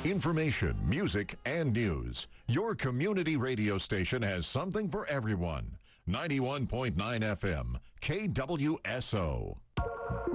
Information, music, and news. Your community radio station has something for everyone. 91.9 FM, KWSO.